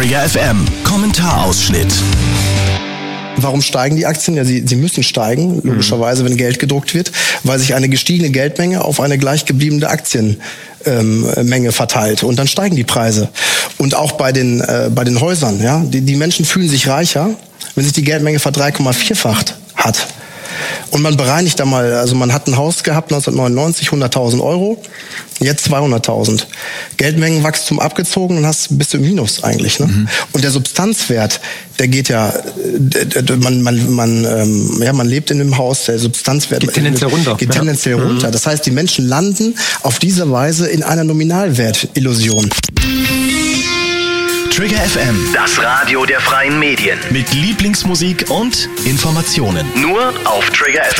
Trigger FM Kommentarausschnitt. Warum steigen die Aktien? Ja, sie müssen steigen, logischerweise, wenn Geld gedruckt wird, weil sich eine gestiegene Geldmenge auf eine gleich gebliebene Aktienmenge verteilt. Und dann steigen die Preise. Und auch bei den Häusern. Ja? Die Menschen fühlen sich reicher, wenn sich die Geldmenge 3,4-facht hat. Und man bereinigt da mal, also man hat ein Haus gehabt 1999, 100.000 Euro, jetzt 200.000. Geldmengenwachstum abgezogen, dann bist du im Minus eigentlich. Ne? Und der Substanzwert, der geht ja, man lebt in einem Haus, der Substanzwert geht tendenziell runter. Geht tendenziell runter. Das heißt, die Menschen landen auf diese Weise in einer Nominalwertillusion. Trigger FM, Das Radio der freien Medien. mit Lieblingsmusik und Informationen. Nur auf Trigger FM.